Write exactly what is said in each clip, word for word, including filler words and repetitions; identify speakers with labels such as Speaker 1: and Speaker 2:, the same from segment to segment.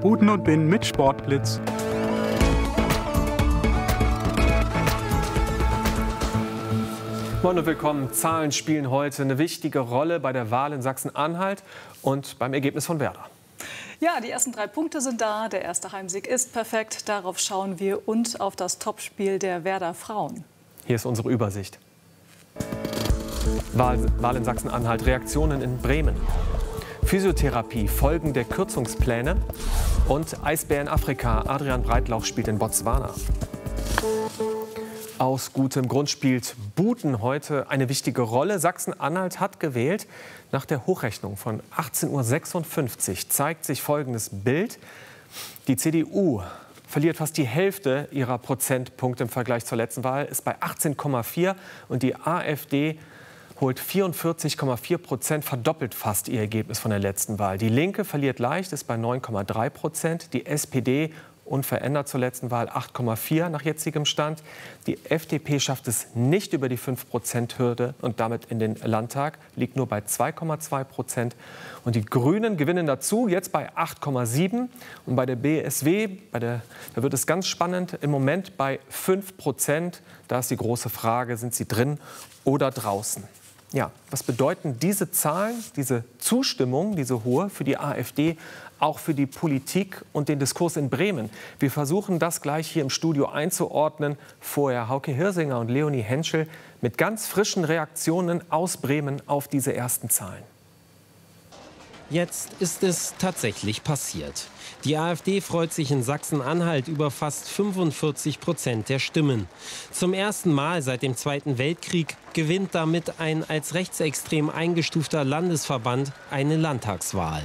Speaker 1: Buden und Bin mit Sportblitz.
Speaker 2: Moin und willkommen. Zahlen spielen heute eine wichtige Rolle bei der Wahl in Sachsen-Anhalt und beim Ergebnis von Werder.
Speaker 3: Ja, die ersten drei Punkte sind da. Der erste Heimsieg ist perfekt. Darauf schauen wir und auf das Topspiel der Werder Frauen.
Speaker 2: Hier ist unsere Übersicht. Wahl, Wahl in Sachsen-Anhalt, Reaktionen in Bremen. Physiotherapie, Folgen der Kürzungspläne. Und Eisbär in Afrika, Adrian Breitlauch spielt in Botswana. Aus gutem Grund spielt Buden heute eine wichtige Rolle. Sachsen-Anhalt hat gewählt. Nach der Hochrechnung von achtzehn Uhr sechsundfünfzig zeigt sich folgendes Bild. Die C D U verliert fast die Hälfte ihrer Prozentpunkte im Vergleich zur letzten Wahl, ist bei achtzehn Komma vier. Und die AfD holt vierundvierzig Komma vier Prozent, verdoppelt fast ihr Ergebnis von der letzten Wahl. Die Linke verliert leicht, ist bei neun Komma drei Prozent. Die S P D unverändert zur letzten Wahl, acht Komma vier nach jetzigem Stand. Die F D P schafft es nicht über die fünf Prozent Hürde und damit in den Landtag, liegt nur bei zwei Komma zwei Prozent. Und die Grünen gewinnen dazu, jetzt bei acht Komma sieben. Und bei der B S W, bei der, da wird es ganz spannend, im Moment bei fünf Prozent. Da ist die große Frage, sind sie drin oder draußen? Ja, was bedeuten diese Zahlen, diese Zustimmung, diese hohe für die AfD, auch für die Politik und den Diskurs in Bremen? Wir versuchen das gleich hier im Studio einzuordnen. Vorher Hauke Hirsinger und Leonie Henschel mit ganz frischen Reaktionen aus Bremen auf diese ersten Zahlen.
Speaker 4: Jetzt ist es tatsächlich passiert. Die AfD freut sich in Sachsen-Anhalt über fast fünfundvierzig Prozent der Stimmen. Zum ersten Mal seit dem Zweiten Weltkrieg gewinnt damit ein als rechtsextrem eingestufter Landesverband eine Landtagswahl.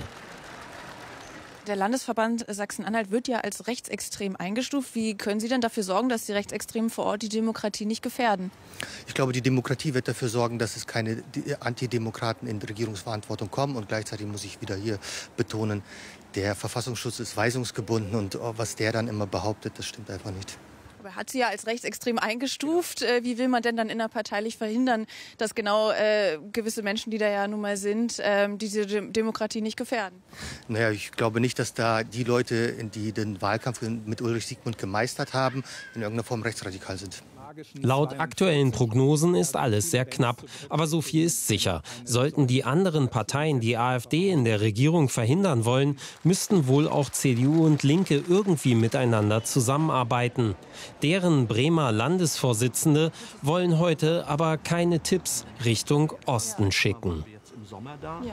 Speaker 5: Der Landesverband Sachsen-Anhalt wird ja als rechtsextrem eingestuft. Wie können Sie denn dafür sorgen, dass die Rechtsextremen vor Ort die Demokratie nicht gefährden?
Speaker 6: Ich glaube, die Demokratie wird dafür sorgen, dass es keine Antidemokraten in Regierungsverantwortung kommen. Und gleichzeitig muss ich wieder hier betonen, der Verfassungsschutz ist weisungsgebunden. Und was der dann immer behauptet, das stimmt einfach nicht.
Speaker 5: Aber er hat sie ja als rechtsextrem eingestuft. Wie will man denn dann innerparteilich verhindern, dass genau äh, gewisse Menschen, die da ja nun mal sind, äh, diese Dem- Demokratie nicht gefährden?
Speaker 6: Naja, ich glaube nicht, dass da die Leute, die den Wahlkampf mit Ulrich Siegmund gemeistert haben, in irgendeiner Form rechtsradikal sind.
Speaker 4: Laut aktuellen Prognosen ist alles sehr knapp. Aber so viel ist sicher. Sollten die anderen Parteien die AfD in der Regierung verhindern wollen, müssten wohl auch C D U und Linke irgendwie miteinander zusammenarbeiten. Deren Bremer Landesvorsitzende wollen heute aber keine Tipps Richtung Osten schicken.
Speaker 5: Ja.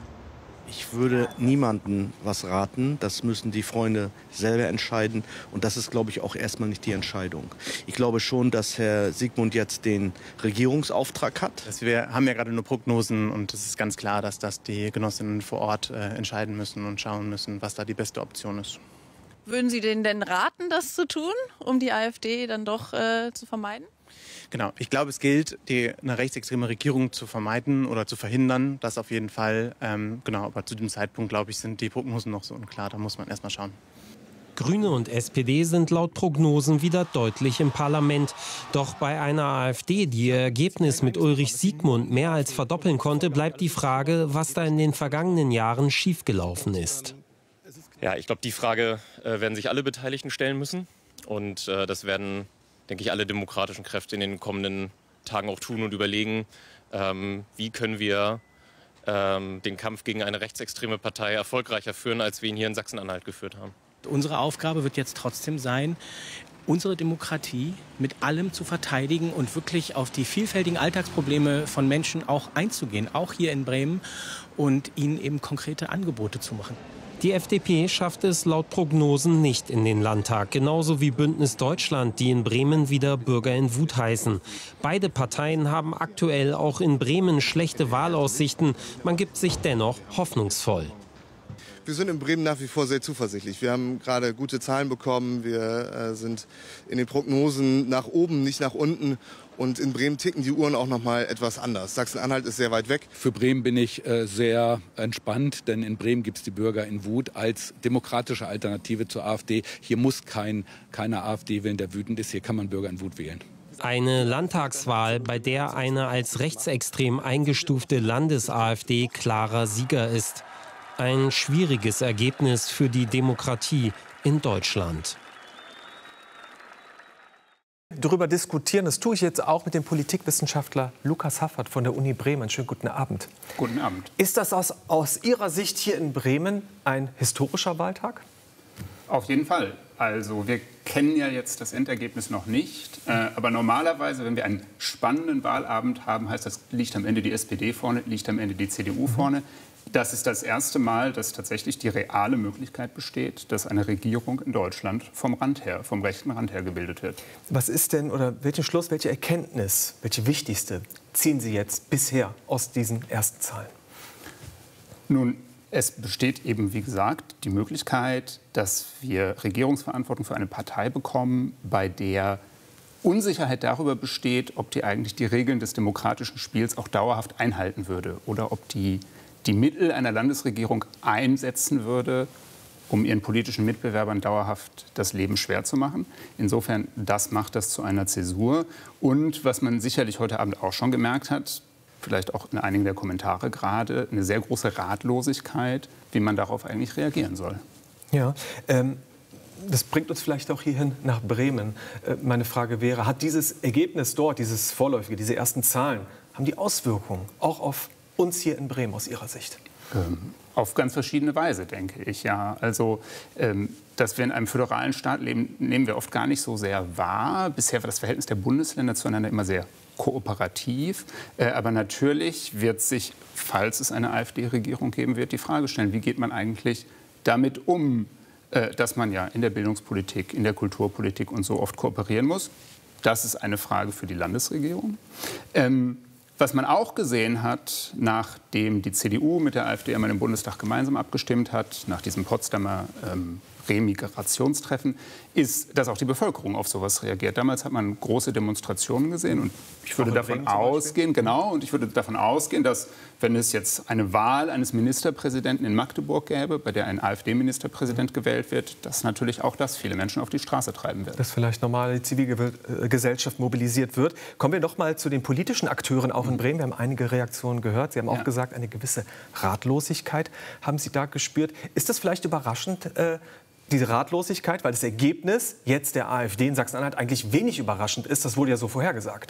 Speaker 7: Ich würde niemandem was raten. Das müssen die Freunde selber entscheiden. Und das ist, glaube ich, auch erstmal nicht die Entscheidung. Ich glaube schon, dass Herr Siegmund jetzt den Regierungsauftrag hat.
Speaker 8: Wir haben ja gerade nur Prognosen und es ist ganz klar, dass das die Genossinnen vor Ort äh, entscheiden müssen und schauen müssen, was da die beste Option ist.
Speaker 5: Würden Sie denen denn raten, das zu tun, um die AfD dann doch äh, zu vermeiden?
Speaker 8: Genau, ich glaube, es gilt, die, eine rechtsextreme Regierung zu vermeiden oder zu verhindern. Das auf jeden Fall. Ähm, genau, aber zu dem Zeitpunkt, glaube ich, sind die Prognosen noch so unklar. Da muss man erst mal schauen.
Speaker 4: Grüne und S P D sind laut Prognosen wieder deutlich im Parlament. Doch bei einer AfD, die ihr Ergebnis mit Ulrich Siegmund mehr als verdoppeln konnte, bleibt die Frage, was da in den vergangenen Jahren schiefgelaufen ist.
Speaker 9: Ja, ich glaube, die Frage äh, werden sich alle Beteiligten stellen müssen. Und äh, das werden, denke ich, alle demokratischen Kräfte in den kommenden Tagen auch tun und überlegen, ähm, wie können wir ähm, den Kampf gegen eine rechtsextreme Partei erfolgreicher führen, als wir ihn hier in Sachsen-Anhalt geführt haben.
Speaker 10: Unsere Aufgabe wird jetzt trotzdem sein, unsere Demokratie mit allem zu verteidigen und wirklich auf die vielfältigen Alltagsprobleme von Menschen auch einzugehen, auch hier in Bremen, und ihnen eben konkrete Angebote zu machen.
Speaker 4: Die F D P schafft es laut Prognosen nicht in den Landtag, genauso wie Bündnis Deutschland, die in Bremen wieder Bürger in Wut heißen. Beide Parteien haben aktuell auch in Bremen schlechte Wahlaussichten. Man gibt sich dennoch hoffnungsvoll.
Speaker 11: Wir sind in Bremen nach wie vor sehr zuversichtlich. Wir haben gerade gute Zahlen bekommen. Wir äh, sind in den Prognosen nach oben, nicht nach unten. Und in Bremen ticken die Uhren auch noch mal etwas anders. Sachsen-Anhalt ist sehr weit weg.
Speaker 12: Für Bremen bin ich äh, sehr entspannt, denn in Bremen gibt es die Bürger in Wut als demokratische Alternative zur AfD. Hier muss kein, keine AfD wählen, der wütend ist. Hier kann man Bürger in Wut wählen.
Speaker 4: Eine Landtagswahl, bei der eine als rechtsextrem eingestufte Landes-AfD klarer Sieger ist. Ein schwieriges Ergebnis für die Demokratie in Deutschland.
Speaker 2: Darüber diskutieren, das tue ich jetzt auch mit dem Politikwissenschaftler Lukas Haffert von der Uni Bremen. Schönen guten Abend.
Speaker 13: Guten Abend.
Speaker 2: Ist das aus, aus Ihrer Sicht hier in Bremen ein historischer Wahltag?
Speaker 13: Auf jeden Fall. Also wir kennen ja jetzt das Endergebnis noch nicht. Äh, aber normalerweise, wenn wir einen spannenden Wahlabend haben, heißt das, liegt am Ende die S P D vorne, liegt am Ende die C D U vorne. Das ist das erste Mal, dass tatsächlich die reale Möglichkeit besteht, dass eine Regierung in Deutschland vom Rand her, vom rechten Rand her gebildet wird.
Speaker 2: Was ist denn, oder welchen Schluss, welche Erkenntnis, welche wichtigste ziehen Sie jetzt bisher aus diesen ersten Zahlen?
Speaker 13: Nun, es besteht eben, wie gesagt, die Möglichkeit, dass wir Regierungsverantwortung für eine Partei bekommen, bei der Unsicherheit darüber besteht, ob die eigentlich die Regeln des demokratischen Spiels auch dauerhaft einhalten würde oder ob die die Mittel einer Landesregierung einsetzen würde, um ihren politischen Mitbewerbern dauerhaft das Leben schwer zu machen. Insofern, das macht das zu einer Zäsur. Und was man sicherlich heute Abend auch schon gemerkt hat, vielleicht auch in einigen der Kommentare gerade, eine sehr große Ratlosigkeit, wie man darauf eigentlich reagieren soll.
Speaker 2: Ja, ähm das bringt uns vielleicht auch hierhin nach Bremen. Meine Frage wäre, hat dieses Ergebnis dort, dieses vorläufige, diese ersten Zahlen, haben die Auswirkungen auch auf uns hier in Bremen aus Ihrer Sicht?
Speaker 13: Ähm, auf ganz verschiedene Weise, denke ich. Ja. Also, ähm, dass wir in einem föderalen Staat leben, nehmen wir oft gar nicht so sehr wahr. Bisher war das Verhältnis der Bundesländer zueinander immer sehr kooperativ. Äh, aber natürlich wird sich, falls es eine AfD-Regierung geben wird, die Frage stellen, wie geht man eigentlich damit um, dass man ja in der Bildungspolitik, in der Kulturpolitik und so oft kooperieren muss. Das ist eine Frage für die Landesregierung. Ähm, was man auch gesehen hat, nachdem die C D U mit der AfD einmal im Bundestag gemeinsam abgestimmt hat, nach diesem Potsdamer ähm, Remigrationstreffen, ist, dass auch die Bevölkerung auf sowas reagiert. Damals hat man große Demonstrationen gesehen und ich würde davon ausgehen, genau, und ich würde davon ausgehen, dass wenn es jetzt eine Wahl eines Ministerpräsidenten in Magdeburg gäbe, bei der ein AfD-Ministerpräsident gewählt wird, dass natürlich auch das viele Menschen auf die Straße treiben wird.
Speaker 2: Dass vielleicht nochmal die Zivilgesellschaft mobilisiert wird. Kommen wir doch mal zu den politischen Akteuren auch in Bremen. Wir haben einige Reaktionen gehört. Sie haben auch ja. gesagt, eine gewisse Ratlosigkeit haben Sie da gespürt. Ist das vielleicht überraschend, äh, diese Ratlosigkeit, weil das Ergebnis jetzt der AfD in Sachsen-Anhalt eigentlich wenig überraschend ist? Das wurde ja so vorhergesagt.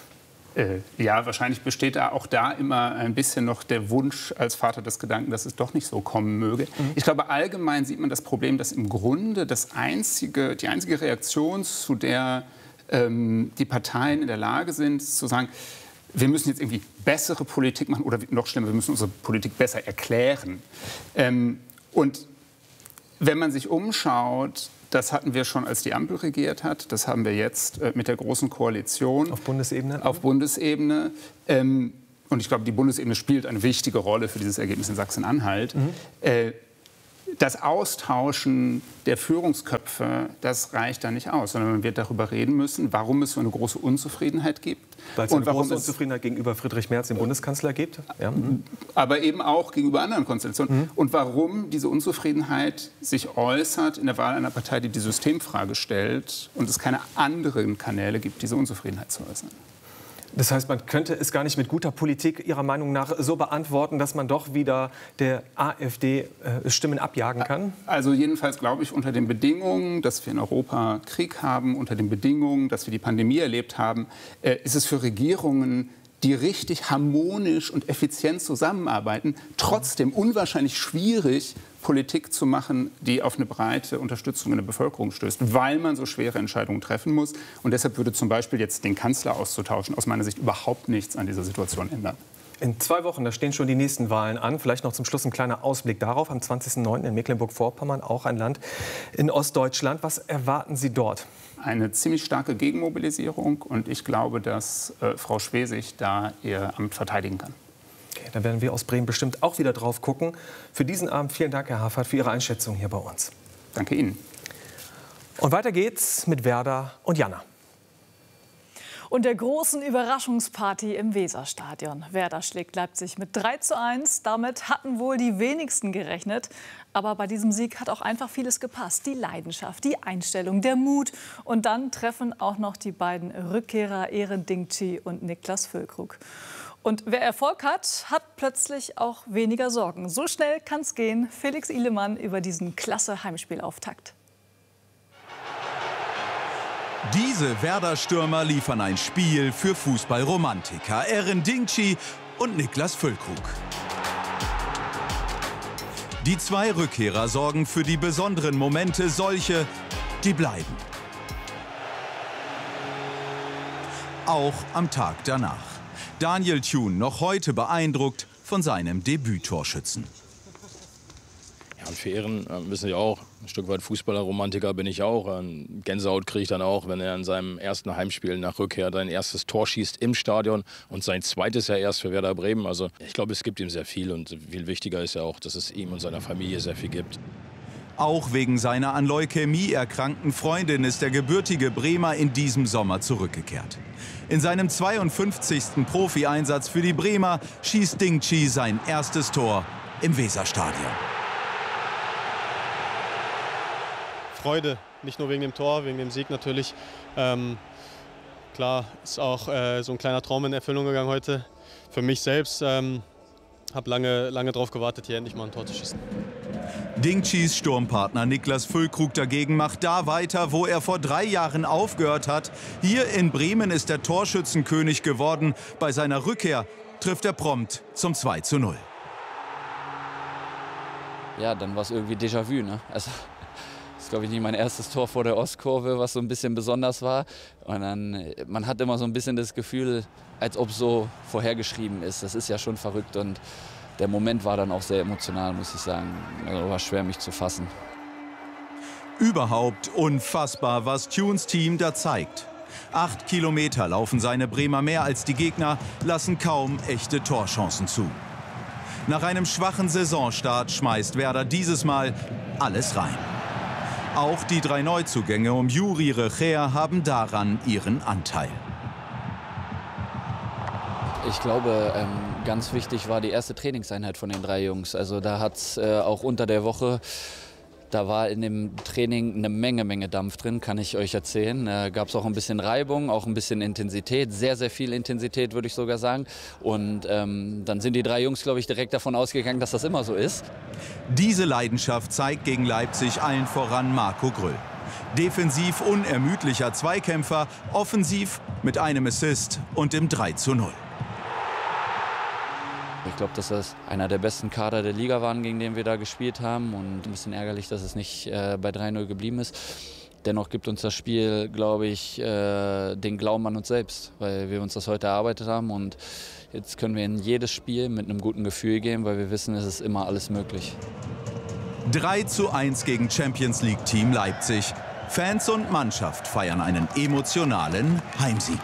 Speaker 13: Äh, ja, wahrscheinlich besteht da auch da immer ein bisschen noch der Wunsch als Vater des Gedanken, dass es doch nicht so kommen möge. Mhm. Ich glaube, allgemein sieht man das Problem, dass im Grunde das einzige, die einzige Reaktion, zu der ähm, die Parteien in der Lage sind, zu sagen, wir müssen jetzt irgendwie bessere Politik machen oder noch schlimmer, wir müssen unsere Politik besser erklären. Ähm, und wenn man sich umschaut, das hatten wir schon, als die Ampel regiert hat. Das haben wir jetzt äh, mit der Großen Koalition.
Speaker 2: Auf Bundesebene?
Speaker 13: Auf Bundesebene. Ähm, und ich glaube, die Bundesebene spielt eine wichtige Rolle für dieses Ergebnis in Sachsen-Anhalt. Mhm. Äh, das Austauschen der Führungsköpfe, das reicht da nicht aus, sondern man wird darüber reden müssen, warum es so eine große Unzufriedenheit gibt.
Speaker 2: Weil es eine große Unzufriedenheit gegenüber Friedrich Merz, dem Bundeskanzler, gibt. Ja. Mhm.
Speaker 13: Aber eben auch gegenüber anderen Konstellationen. Mhm. Und warum diese Unzufriedenheit sich äußert in der Wahl einer Partei, die die Systemfrage stellt und es keine anderen Kanäle gibt, diese Unzufriedenheit zu äußern.
Speaker 2: Das heißt, man könnte es gar nicht mit guter Politik Ihrer Meinung nach so beantworten, dass man doch wieder der AfD äh, Stimmen abjagen kann?
Speaker 13: Also jedenfalls glaube ich, unter den Bedingungen, dass wir in Europa Krieg haben, unter den Bedingungen, dass wir die Pandemie erlebt haben, äh, ist es für Regierungen, die richtig harmonisch und effizient zusammenarbeiten, trotzdem unwahrscheinlich schwierig, Politik zu machen, die auf eine breite Unterstützung in der Bevölkerung stößt, weil man so schwere Entscheidungen treffen muss. Und deshalb würde zum Beispiel jetzt den Kanzler auszutauschen aus meiner Sicht überhaupt nichts an dieser Situation ändern.
Speaker 2: In zwei Wochen, da stehen schon die nächsten Wahlen an. Vielleicht noch zum Schluss ein kleiner Ausblick darauf. Am zwanzigsten neunten in Mecklenburg-Vorpommern, auch ein Land in Ostdeutschland. Was erwarten Sie dort?
Speaker 13: Eine ziemlich starke Gegenmobilisierung. Und ich glaube, dass äh, Frau Schwesig da ihr Amt verteidigen kann.
Speaker 2: Okay, dann werden wir aus Bremen bestimmt auch wieder drauf gucken. Für diesen Abend vielen Dank, Herr Haffert, für Ihre Einschätzung hier bei uns.
Speaker 13: Danke Ihnen.
Speaker 2: Und weiter geht's mit Werder und Jana.
Speaker 3: Und der großen Überraschungsparty im Weserstadion. Werder schlägt Leipzig mit drei zu eins. Damit hatten wohl die wenigsten gerechnet. Aber bei diesem Sieg hat auch einfach vieles gepasst. Die Leidenschaft, die Einstellung, der Mut. Und dann treffen auch noch die beiden Rückkehrer Eren Dingchi und Niklas Füllkrug. Und wer Erfolg hat, hat plötzlich auch weniger Sorgen. So schnell kann es gehen. Felix Ihlemann über diesen klasse Heimspielauftakt.
Speaker 14: Diese Werder-Stürmer liefern ein Spiel für Fußballromantiker. Eren Dingchi und Niklas Füllkrug. Die zwei Rückkehrer sorgen für die besonderen Momente, solche, die bleiben. Auch am Tag danach. Daniel Thune noch heute beeindruckt von seinem Debüttorschützen.
Speaker 15: Ja, und für Eren äh, wissen Sie auch, ein Stück weit Fußballerromantiker bin ich auch. Ähm, Gänsehaut kriege ich dann auch, wenn er in seinem ersten Heimspiel nach Rückkehr sein erstes Tor schießt im Stadion und sein zweites ja erst für Werder Bremen. Also ich glaube, es gibt ihm sehr viel und viel wichtiger ist ja auch, dass es ihm und seiner Familie sehr viel gibt.
Speaker 14: Auch wegen seiner an Leukämie erkrankten Freundin ist der gebürtige Bremer in diesem Sommer zurückgekehrt. In seinem zweiundfünfzigsten Profi-Einsatz für die Bremer schießt Dingchi sein erstes Tor im Weserstadion.
Speaker 16: Freude, nicht nur wegen dem Tor, wegen dem Sieg natürlich. Ähm, klar ist auch äh, so ein kleiner Traum in Erfüllung gegangen heute. Für mich selbst ähm, habe lange, lange darauf gewartet, hier endlich mal ein Tor zu schießen.
Speaker 14: Dingchis Sturmpartner Niklas Füllkrug dagegen macht da weiter, wo er vor drei Jahren aufgehört hat. Hier in Bremen ist er Torschützenkönig geworden. Bei seiner Rückkehr trifft er prompt zum zwei zu null.
Speaker 17: Ja, dann war es irgendwie Déjà-vu, ne? Also, das ist, glaube ich, nicht mein erstes Tor vor der Ostkurve, was so ein bisschen besonders war. Und dann, man hat immer so ein bisschen das Gefühl, als ob so vorhergeschrieben ist. Das ist ja schon verrückt und der Moment war dann auch sehr emotional, muss ich sagen. Also war schwer, mich zu fassen.
Speaker 14: Überhaupt unfassbar, was Thunes Team da zeigt. Acht Kilometer laufen seine Bremer mehr als die Gegner, lassen kaum echte Torchancen zu. Nach einem schwachen Saisonstart schmeißt Werder dieses Mal alles rein. Auch die drei Neuzugänge um Juri Recher haben daran ihren Anteil.
Speaker 17: Ich glaube, ähm, ganz wichtig war die erste Trainingseinheit von den drei Jungs. Also da hat es äh, auch unter der Woche, da war in dem Training eine Menge, Menge Dampf drin, kann ich euch erzählen. Da äh, gab es auch ein bisschen Reibung, auch ein bisschen Intensität, sehr, sehr viel Intensität, würde ich sogar sagen. Und ähm, dann sind die drei Jungs, glaube ich, direkt davon ausgegangen, dass das immer so ist.
Speaker 14: Diese Leidenschaft zeigt gegen Leipzig allen voran Marco Gröll. Defensiv unermüdlicher Zweikämpfer, offensiv mit einem Assist und dem drei zu null.
Speaker 17: Ich glaube, dass das einer der besten Kader der Liga waren, gegen den wir da gespielt haben. Und ein bisschen ärgerlich, dass es nicht äh, bei drei null geblieben ist. Dennoch gibt uns das Spiel, glaube ich, äh, den Glauben an uns selbst, weil wir uns das heute erarbeitet haben. Und jetzt können wir in jedes Spiel mit einem guten Gefühl gehen, weil wir wissen, es ist immer alles möglich.
Speaker 14: drei zu eins gegen Champions League Team Leipzig. Fans und Mannschaft feiern einen emotionalen Heimsieg.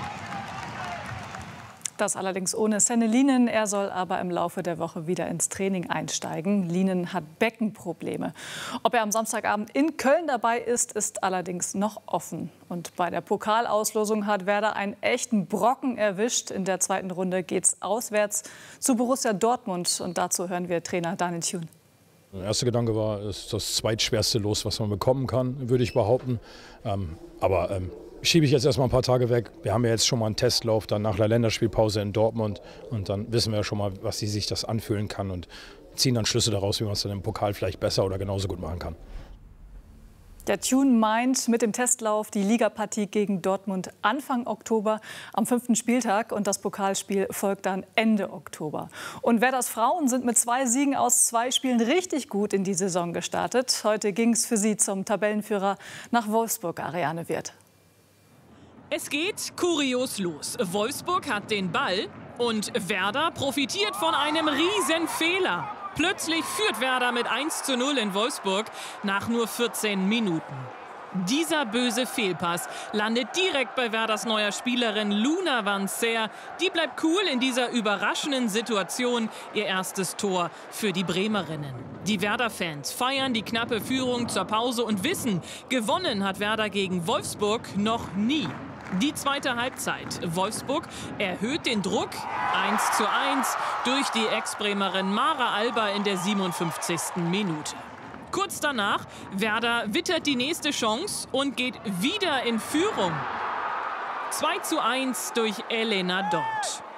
Speaker 3: Das allerdings ohne Senne Lienen. Er soll aber im Laufe der Woche wieder ins Training einsteigen. Lienen hat Beckenprobleme. Ob er am Samstagabend in Köln dabei ist, ist allerdings noch offen. Und bei der Pokalauslosung hat Werder einen echten Brocken erwischt. In der zweiten Runde geht es auswärts zu Borussia Dortmund. Und dazu hören wir Trainer Daniel Thune.
Speaker 18: Der erste Gedanke war, es ist das zweitschwerste Los, was man bekommen kann, würde ich behaupten. Ähm, aber ähm, schiebe ich jetzt erst mal ein paar Tage weg. Wir haben ja jetzt schon mal einen Testlauf, dann nach der Länderspielpause in Dortmund. Und dann wissen wir ja schon mal, was sie sich das anfühlen kann und ziehen dann Schlüsse daraus, wie man es dann im Pokal vielleicht besser oder genauso gut machen kann.
Speaker 3: Der Thune meint mit dem Testlauf die Ligapartie gegen Dortmund Anfang Oktober am fünften Spieltag und das Pokalspiel folgt dann Ende Oktober. Und Werders Frauen sind mit zwei Siegen aus zwei Spielen richtig gut in die Saison gestartet. Heute ging es für sie zum Tabellenführer nach Wolfsburg, Ariane Wirth.
Speaker 19: Es geht kurios los. Wolfsburg hat den Ball und Werder profitiert von einem riesen Fehler. Plötzlich führt Werder mit eins zu null in Wolfsburg nach nur vierzehn Minuten. Dieser böse Fehlpass landet direkt bei Werders neuer Spielerin Luna Vanzer. Die bleibt cool in dieser überraschenden Situation. Ihr erstes Tor für die Bremerinnen. Die Werder-Fans feiern die knappe Führung zur Pause und wissen, gewonnen hat Werder gegen Wolfsburg noch nie. Die zweite Halbzeit. Wolfsburg erhöht den Druck. eins zu eins durch die Ex-Bremerin Mara Alba in der siebenundfünfzigsten Minute. Kurz danach, Werder wittert die nächste Chance und geht wieder in Führung. zwei zu eins durch Elena Dort.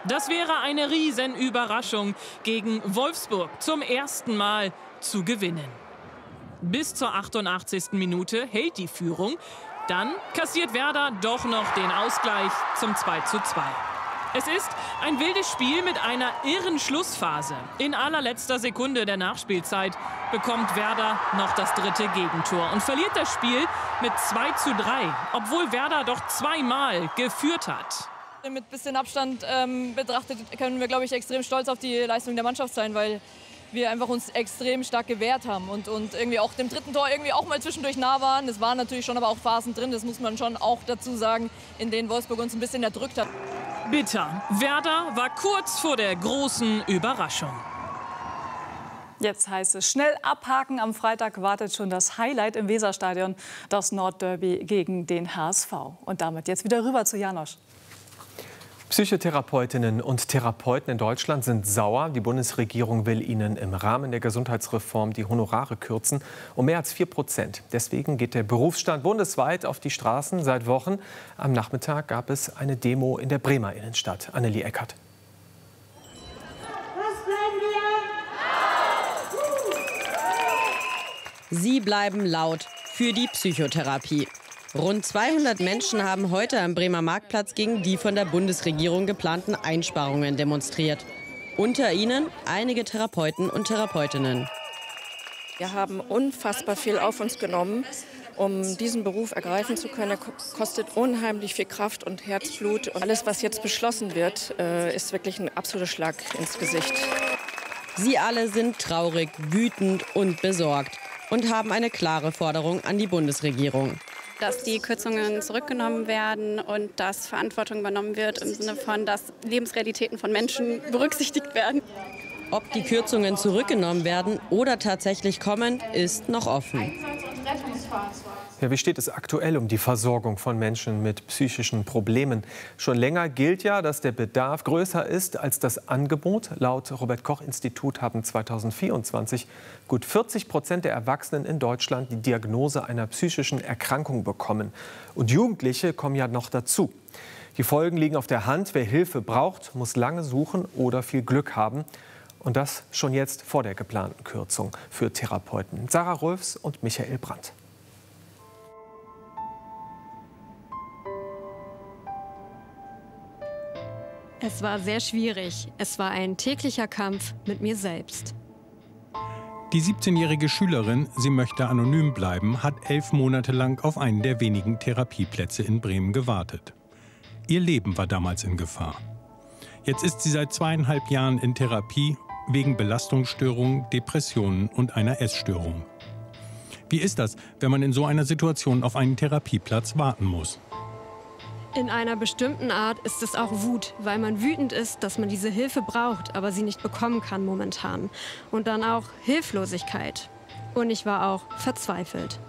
Speaker 19: Das wäre eine Riesenüberraschung, gegen Wolfsburg zum ersten Mal zu gewinnen. Bis zur achtundachtzigsten Minute hält die Führung. Dann kassiert Werder doch noch den Ausgleich zum zwei zu zwei. Es ist ein wildes Spiel mit einer irren Schlussphase. In allerletzter Sekunde der Nachspielzeit bekommt Werder noch das dritte Gegentor und verliert das Spiel mit zwei zu drei, obwohl Werder doch zweimal geführt hat.
Speaker 20: Mit bisschen Abstand ähm, betrachtet können wir, glaube ich, extrem stolz auf die Leistung der Mannschaft sein, weil wir einfach uns extrem stark gewehrt haben und, und irgendwie auch dem dritten Tor irgendwie auch mal zwischendurch nah waren. Es waren natürlich schon aber auch Phasen drin, das muss man schon auch dazu sagen, in denen Wolfsburg uns ein bisschen erdrückt hat.
Speaker 19: Bitter. Werder war kurz vor der großen Überraschung.
Speaker 3: Jetzt heißt es schnell abhaken. Am Freitag wartet schon das Highlight im Weserstadion, das Nordderby gegen den H S V. Und damit jetzt wieder rüber zu Janosch.
Speaker 2: Psychotherapeutinnen und Therapeuten in Deutschland sind sauer. Die Bundesregierung will ihnen im Rahmen der Gesundheitsreform die Honorare kürzen um mehr als vier Prozent. Deswegen geht der Berufsstand bundesweit auf die Straßen seit Wochen. Am Nachmittag gab es eine Demo in der Bremer Innenstadt. Annelie Eckert.
Speaker 21: Sie bleiben laut für die Psychotherapie. Rund zweihundert Menschen haben heute am Bremer Marktplatz gegen die von der Bundesregierung geplanten Einsparungen demonstriert. Unter ihnen einige Therapeuten und Therapeutinnen.
Speaker 22: Wir haben unfassbar viel auf uns genommen, um diesen Beruf ergreifen zu können. Er kostet unheimlich viel Kraft und Herzblut. Und alles, was jetzt beschlossen wird, ist wirklich ein absoluter Schlag ins Gesicht.
Speaker 21: Sie alle sind traurig, wütend und besorgt und haben eine klare Forderung an die Bundesregierung.
Speaker 23: Dass die Kürzungen zurückgenommen werden und dass Verantwortung übernommen wird im Sinne von, dass Lebensrealitäten von Menschen berücksichtigt werden.
Speaker 21: Ob die Kürzungen zurückgenommen werden oder tatsächlich kommen, ist noch offen.
Speaker 2: Ja, wie steht es aktuell um die Versorgung von Menschen mit psychischen Problemen? Schon länger gilt ja, dass der Bedarf größer ist als das Angebot. Laut Robert-Koch-Institut haben zweitausendvierundzwanzig gut vierzig Prozent der Erwachsenen in Deutschland die Diagnose einer psychischen Erkrankung bekommen. Und Jugendliche kommen ja noch dazu. Die Folgen liegen auf der Hand. Wer Hilfe braucht, muss lange suchen oder viel Glück haben. Und das schon jetzt vor der geplanten Kürzung für Therapeuten. Sarah Rolfs und Michael Brandt.
Speaker 24: Es war sehr schwierig. Es war ein täglicher Kampf mit mir selbst.
Speaker 25: Die siebzehnjährige Schülerin, sie möchte anonym bleiben, hat elf Monate lang auf einen der wenigen Therapieplätze in Bremen gewartet. Ihr Leben war damals in Gefahr. Jetzt ist sie seit zweieinhalb Jahren in Therapie wegen Belastungsstörungen, Depressionen und einer Essstörung. Wie ist das, wenn man in so einer Situation auf einen Therapieplatz warten muss?
Speaker 24: In einer bestimmten Art ist es auch Wut, weil man wütend ist, dass man diese Hilfe braucht, aber sie nicht bekommen kann momentan. Und dann auch Hilflosigkeit. Und ich war auch verzweifelt.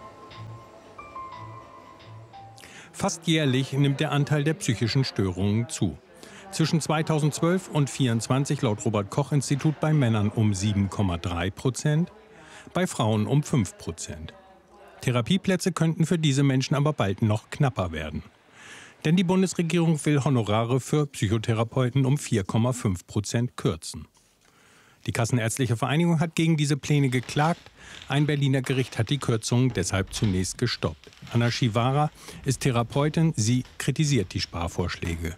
Speaker 25: Fast jährlich nimmt der Anteil der psychischen Störungen zu. Zwischen zweitausendzwölf und zweitausendvierundzwanzig laut Robert-Koch-Institut bei Männern um sieben Komma drei Prozent, bei Frauen um fünf Prozent. Therapieplätze könnten für diese Menschen aber bald noch knapper werden. Denn die Bundesregierung will Honorare für Psychotherapeuten um vier Komma fünf Prozent kürzen. Die Kassenärztliche Vereinigung hat gegen diese Pläne geklagt. Ein Berliner Gericht hat die Kürzungen deshalb zunächst gestoppt. Anna Schivara ist Therapeutin. Sie kritisiert die Sparvorschläge.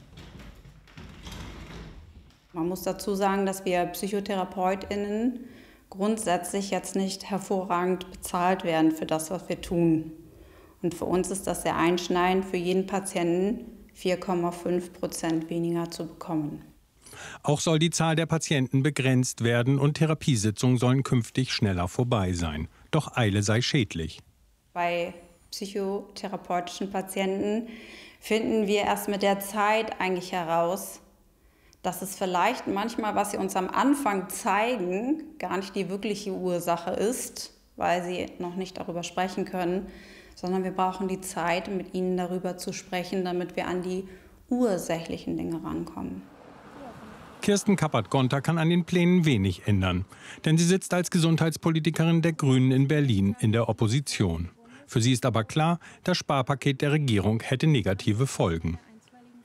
Speaker 26: Man muss dazu sagen, dass wir PsychotherapeutInnen grundsätzlich jetzt nicht hervorragend bezahlt werden für das, was wir tun. Und für uns ist das sehr einschneidend, für jeden Patienten vier Komma fünf Prozent weniger zu bekommen.
Speaker 25: Auch soll die Zahl der Patienten begrenzt werden und Therapiesitzungen sollen künftig schneller vorbei sein. Doch Eile sei schädlich.
Speaker 26: Bei psychotherapeutischen Patienten finden wir erst mit der Zeit eigentlich heraus, dass es vielleicht manchmal, was sie uns am Anfang zeigen, gar nicht die wirkliche Ursache ist, weil sie noch nicht darüber sprechen können, sondern wir brauchen die Zeit, mit ihnen darüber zu sprechen, damit wir an die ursächlichen Dinge rankommen.
Speaker 25: Kirsten Kappert-Gonter kann an den Plänen wenig ändern, denn sie sitzt als Gesundheitspolitikerin der Grünen in Berlin in der Opposition. Für sie ist aber klar, das Sparpaket der Regierung hätte negative Folgen.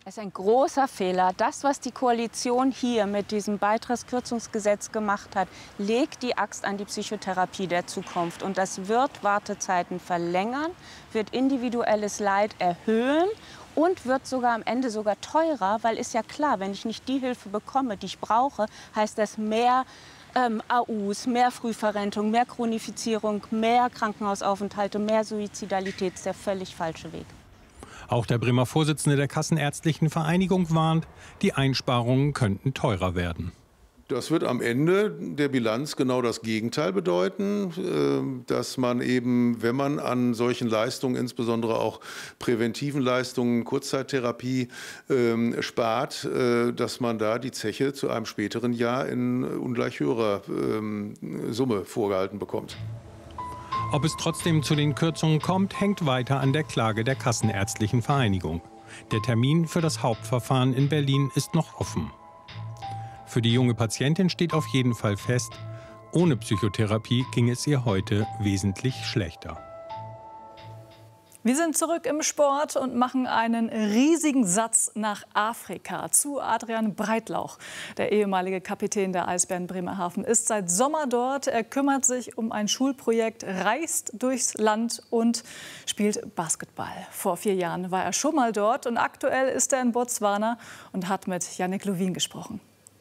Speaker 1: Es ist ein großer Fehler. Das, was die Koalition hier mit diesem Beitragskürzungsgesetz gemacht hat, legt die Axt an die Psychotherapie der Zukunft. Und das wird Wartezeiten verlängern, wird individuelles Leid erhöhen und wird sogar am Ende sogar teurer, weil ist ja klar, wenn ich nicht die Hilfe bekomme, die ich brauche, heißt das mehr ähm, A Us, mehr Frühverrentung, mehr Chronifizierung, mehr Krankenhausaufenthalte, mehr Suizidalität. Das ist der völlig falsche Weg.
Speaker 25: Auch der Bremer Vorsitzende der Kassenärztlichen Vereinigung warnt, die Einsparungen könnten teurer werden.
Speaker 5: Das wird am Ende der Bilanz genau das Gegenteil bedeuten, dass man eben, wenn man an solchen Leistungen, insbesondere auch präventiven Leistungen, Kurzzeittherapie äh, spart, äh, dass man da die Zeche zu einem späteren Jahr in ungleich höherer äh, Summe vorgehalten bekommt.
Speaker 25: Ob es trotzdem zu den Kürzungen kommt, hängt weiter an der Klage der Kassenärztlichen Vereinigung. Der Termin für das Hauptverfahren in Berlin ist noch offen. Für die junge Patientin steht auf jeden Fall fest, ohne Psychotherapie ging es ihr heute wesentlich schlechter.
Speaker 3: Wir sind zurück im Sport und machen einen riesigen Satz nach Afrika zu Adrian Breitlauch. Der ehemalige Kapitän der Eisbären Bremerhaven ist seit Sommer dort. Er kümmert sich um ein Schulprojekt, reist durchs Land und spielt Basketball. Vor vier Jahren war er schon mal dort und aktuell ist er in Botswana und hat mit Yannick Lovin gesprochen.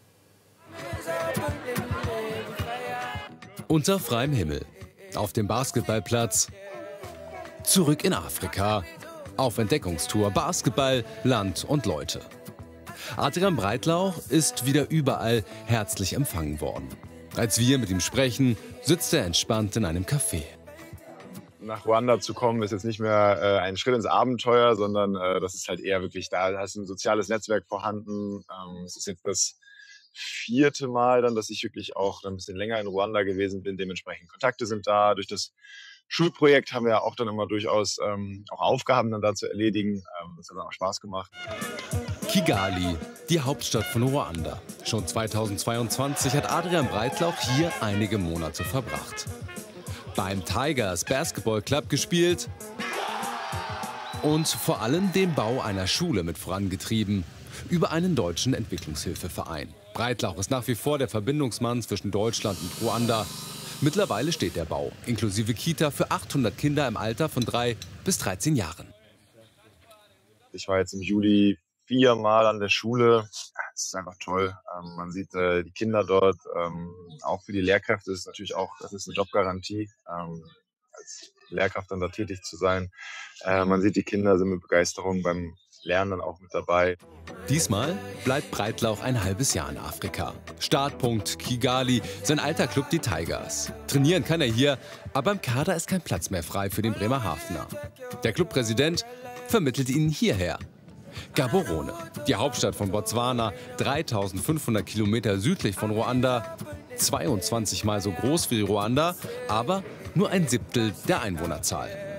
Speaker 6: Unter freiem Himmel, auf dem Basketballplatz, zurück in Afrika, auf Entdeckungstour, Basketball, Land und Leute. Adrian Breitlauch ist wieder überall herzlich empfangen worden. Als wir mit ihm sprechen, sitzt er entspannt in einem Café.
Speaker 7: Nach Ruanda zu kommen, ist jetzt nicht mehr äh, ein Schritt ins Abenteuer, sondern äh, das ist halt eher wirklich, da ist ein soziales Netzwerk vorhanden. Ähm, es ist jetzt das vierte Mal dann, dass ich wirklich auch ein bisschen länger in Ruanda gewesen bin. Dementsprechend Kontakte sind da. Durch das Schulprojekt haben wir ja auch dann immer durchaus ähm, auch Aufgaben dann da zu erledigen. Ähm, das hat dann auch Spaß gemacht.
Speaker 6: Kigali, die Hauptstadt von Ruanda. Schon zweitausendzweiundzwanzig hat Adrian Breitlauch hier einige Monate verbracht. Beim Tigers Basketball Club gespielt und vor allem den Bau einer Schule mit vorangetrieben über einen deutschen Entwicklungshilfeverein. Breitlauch ist nach wie vor der Verbindungsmann zwischen Deutschland und Ruanda. Mittlerweile steht der Bau, inklusive Kita, für achthundert Kinder im Alter von drei bis dreizehn Jahren.
Speaker 7: Ich war jetzt im Juli viermal an der Schule. Es ist einfach toll. Ähm, man sieht äh, die Kinder dort. Ähm, auch für die Lehrkräfte ist es natürlich auch, das ist eine Jobgarantie, ähm, als Lehrkraft dann da tätig zu sein. Äh, man sieht die Kinder sind mit Begeisterung beim Lernen dann auch mit dabei.
Speaker 6: Diesmal bleibt Breitlauch ein halbes Jahr in Afrika. Startpunkt Kigali, sein alter Club die Tigers. Trainieren kann er hier, aber im Kader ist kein Platz mehr frei für den Bremerhavener. Der Clubpräsident vermittelt ihn hierher. Gaborone, die Hauptstadt von Botswana, dreitausendfünfhundert Kilometer südlich von Ruanda, zweiundzwanzig Mal so groß wie Ruanda, aber nur ein Siebtel der Einwohnerzahl.